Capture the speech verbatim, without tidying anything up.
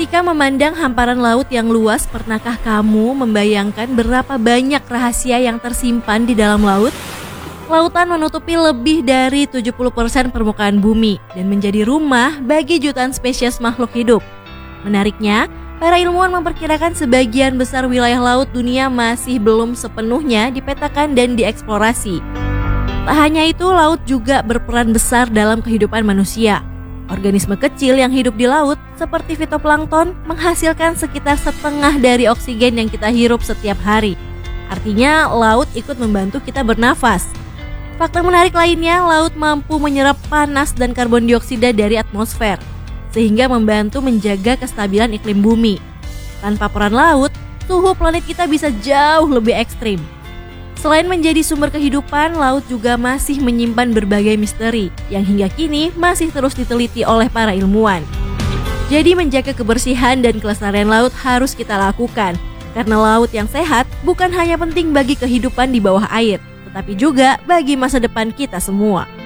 Ketika memandang hamparan laut yang luas, pernahkah kamu membayangkan berapa banyak rahasia yang tersimpan di dalam laut? Lautan menutupi lebih dari tujuh puluh persen permukaan bumi dan menjadi rumah bagi jutaan spesies makhluk hidup. Menariknya, para ilmuwan memperkirakan sebagian besar wilayah laut dunia masih belum sepenuhnya dipetakan dan dieksplorasi. Tak hanya itu, laut juga berperan besar dalam kehidupan manusia. Organisme kecil yang hidup di laut, seperti fitoplankton, menghasilkan sekitar setengah dari oksigen yang kita hirup setiap hari. Artinya, laut ikut membantu kita bernafas. Fakta menarik lainnya, laut mampu menyerap panas dan karbon dioksida dari atmosfer, sehingga membantu menjaga kestabilan iklim bumi. Tanpa peran laut, suhu planet kita bisa jauh lebih ekstrim. Selain menjadi sumber kehidupan, laut juga masih menyimpan berbagai misteri yang hingga kini masih terus diteliti oleh para ilmuwan. Jadi menjaga kebersihan dan kelestarian laut harus kita lakukan, karena laut yang sehat bukan hanya penting bagi kehidupan di bawah air, tetapi juga bagi masa depan kita semua.